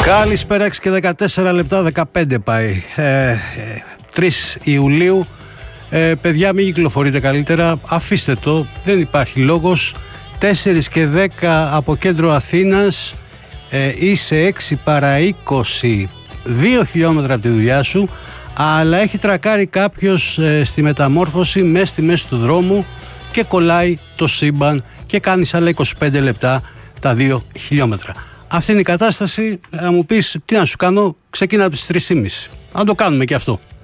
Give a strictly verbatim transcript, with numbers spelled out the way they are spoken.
Καλησπέρα, έξι και δεκατέσσερα λεπτά, δεκαπέντε πάει. Ε, ε, τρεις Ιουλίου. Ε, παιδιά, μην κυκλοφορείτε καλύτερα. Αφήστε το, δεν υπάρχει λόγος. τέσσερα και δέκα από κέντρο Αθήνας. Ε, είσαι έξι παρά είκοσι, δύο χιλιόμετρα από τη δουλειά σου. Αλλά έχει τρακάρει κάποιος ε, στη μεταμόρφωση μέσα στη μέση του δρόμου και κολλάει το σύμπαν και κάνεις άλλα είκοσι πέντε λεπτά τα δύο χιλιόμετρα. Αυτή είναι η κατάσταση. Θα μου πεις τι να σου κάνω, ξεκίνα από τις τρεις και μισή. Αν το κάνουμε και αυτό.